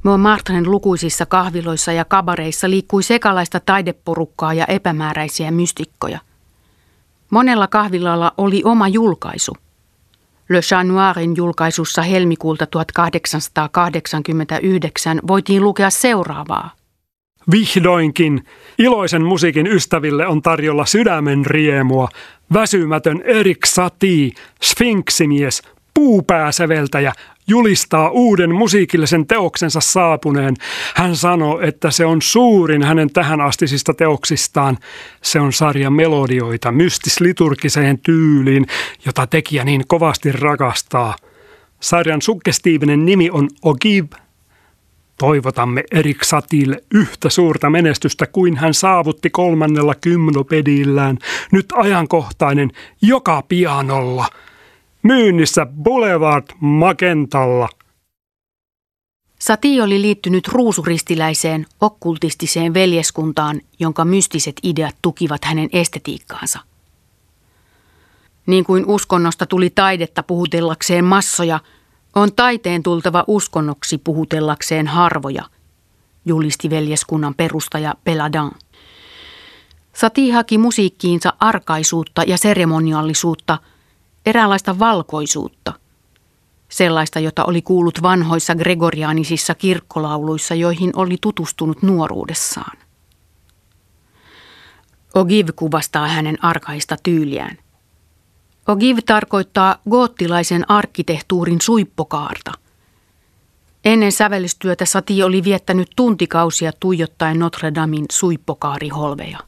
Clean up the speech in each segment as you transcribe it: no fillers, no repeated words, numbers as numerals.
Montmartren lukuisissa kahviloissa ja kabareissa liikkui sekalaista taideporukkaa ja epämääräisiä mystikkoja. Monella kahvilalla oli oma julkaisu. Le Chat Noirin julkaisussa helmikuulta 1889 voitiin lukea seuraavaa. Vihdoinkin iloisen musiikin ystäville on tarjolla sydämen riemua. Väsymätön Erik Satie, sfinksimies, puupääsäveltäjä, julistaa uuden musiikillisen teoksensa saapuneen. Hän sanoo, että se on suurin hänen tähänastisista teoksistaan. Se on sarja melodioita mystisliturgiseen tyyliin, jota tekijä niin kovasti rakastaa. Sarjan suggestiivinen nimi on Ogive. Toivotamme Erik Satielle yhtä suurta menestystä kuin hän saavutti 3. gymnopedillään, nyt ajankohtainen joka pianolla. Myynnissä Boulevard Magentalla. Satie oli liittynyt ruusuristiläiseen, okkultistiseen veljeskuntaan, jonka mystiset ideat tukivat hänen estetiikkaansa. Niin kuin uskonnosta tuli taidetta puhutellakseen massoja, on taiteen tultava uskonnoksi puhutellakseen harvoja, julisti veljeskunnan perustaja Peladin. Satie haki musiikkiinsa arkaisuutta ja seremoniallisuutta, eräänlaista valkoisuutta, sellaista, jota oli kuullut vanhoissa gregoriaanisissa kirkkolauluissa, joihin oli tutustunut nuoruudessaan. Ogive kuvastaa hänen arkaista tyyliään. Ogive tarkoittaa goottilaisen arkkitehtuurin suippokaarta. Ennen sävellystyötä Satie oli viettänyt tuntikausia tuijottaen Notre Damen suippokaariholveja.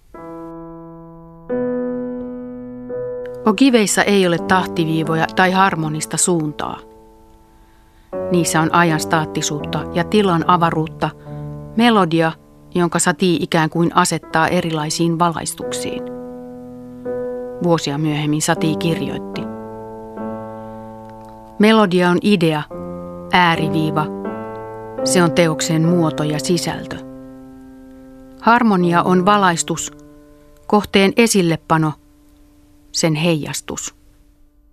Ogiveissa ei ole tahtiviivoja tai harmonista suuntaa. Niissä on ajan staattisuutta ja tilan avaruutta, melodia, jonka Satie ikään kuin asettaa erilaisiin valaistuksiin. Vuosia myöhemmin Satie kirjoitti. Melodia on idea, ääriviiva. Se on teoksen muoto ja sisältö. Harmonia on valaistus, kohteen esillepano, sen heijastus.